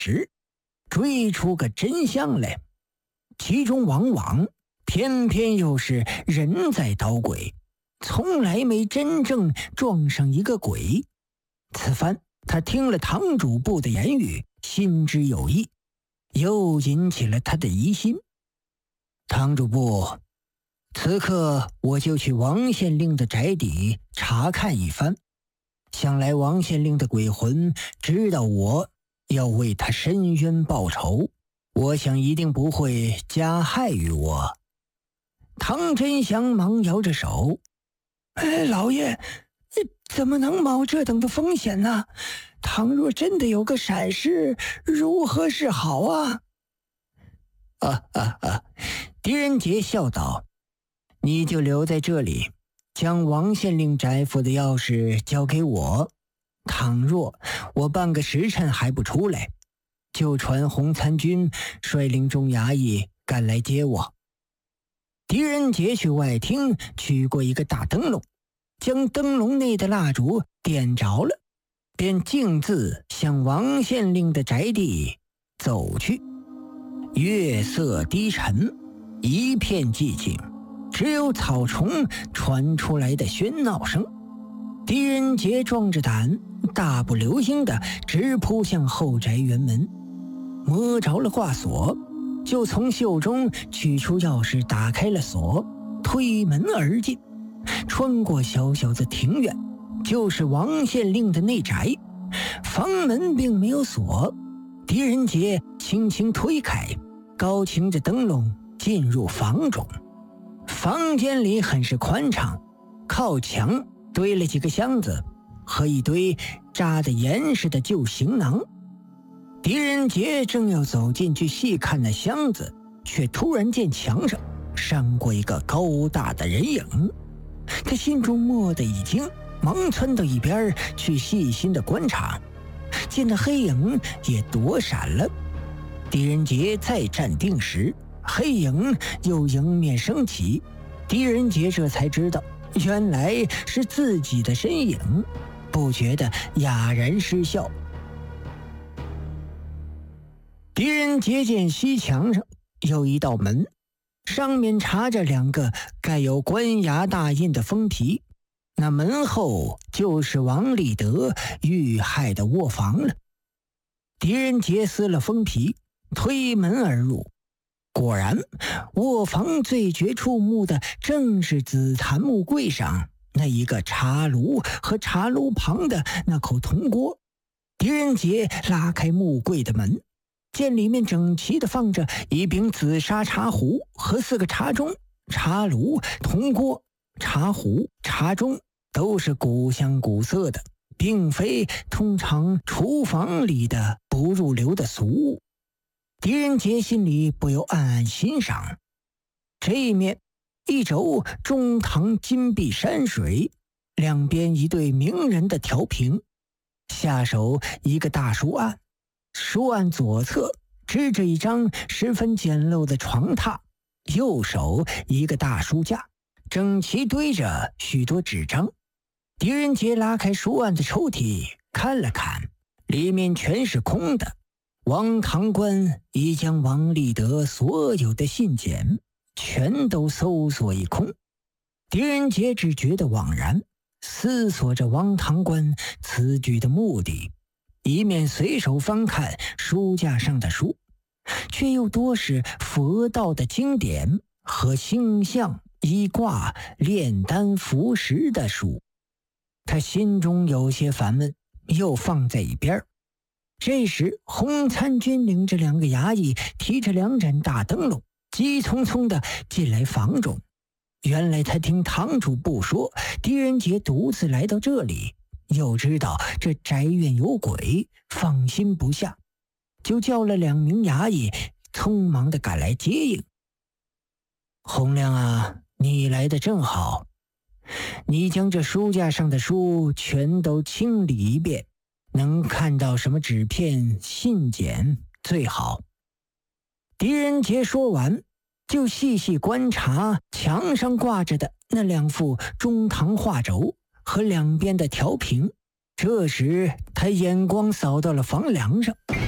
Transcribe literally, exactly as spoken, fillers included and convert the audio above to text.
时，追出个真相来，其中往往偏偏又是人在捣鬼，从来没真正撞上一个鬼。此番他听了堂主部的言语，心知有意，又引起了他的疑心。堂主部，此刻我就去王县令的宅邸查看一番，想来王县令的鬼魂知道我要为他伸冤报仇，我想一定不会加害于我。唐真祥忙摇着手：哎，老爷，怎么能冒这等的风险呢？倘若真的有个闪失，如何是好啊？啊啊啊！狄仁杰笑道：你就留在这里，将王县令宅府的钥匙交给我。倘若我半个时辰还不出来，就传洪参军率领众衙役赶来接我。狄仁杰去外厅取过一个大灯笼，将灯笼内的蜡烛点着了，便径自向王县令的宅地走去。月色低沉，一片寂静，只有草丛传出来的喧闹声。狄仁杰壮着胆，大步流星地直扑向后宅园门，摸着了挂锁，就从袖中取出钥匙打开了锁，推门而进。穿过小小的庭院，就是王县令的内宅。房门并没有锁，狄仁杰轻轻推开，高擎着灯笼进入房中。房间里很是宽敞，靠墙堆了几个箱子和一堆扎得严实的旧行囊。狄仁杰正要走进去细看那箱子，却突然见墙上闪过一个高大的人影。他心中蓦地一惊，忙窜到一边去细心的观察，见那黑影也躲闪了。狄仁杰再站定时，黑影又迎面升起。狄仁杰这才知道，原来是自己的身影，不觉得哑然失笑。狄仁杰见西墙上有一道门，上面插着两个盖有官衙大印的封皮，那门后就是王立德遇害的卧房了。狄仁杰撕了封皮，推门而入。果然，卧房最觉触目的正是紫檀木柜上那一个茶炉和茶炉旁的那口铜锅。狄仁杰拉开木柜的门，见里面整齐地放着一柄紫砂茶壶和四个茶盅。茶炉、铜锅、茶壶、茶盅都是古香古色的，并非通常厨房里的不入流的俗物。狄仁杰心里不由暗暗欣赏，这一面一轴中堂金碧山水，两边一对名人的调屏，下手一个大书案，书案左侧支着一张十分简陋的床榻，右手一个大书架，整齐堆着许多纸张。狄仁杰拉开书案的抽屉看了看，里面全是空的。王堂官已将王立德所有的信件全都搜索一空。狄仁杰只觉得惘然，思索着王堂官此举的目的，一面随手翻看书架上的书，却又多是佛道的经典和星象、医卦、炼丹、服食的书。他心中有些烦闷，又放在一边。这时，洪参军领着两个衙役，提着两盏大灯笼，急匆匆地进来房中。原来他听堂主部说，狄仁杰独自来到这里，又知道这宅院有鬼，放心不下，就叫了两名衙役，匆忙地赶来接应。洪亮啊，你来的正好，你将这书架上的书全都清理一遍，能看到什么纸片、信件最好。狄仁杰说完，就细细观察墙上挂着的那两幅中堂画轴和两边的调屏。这时他眼光扫到了房梁上，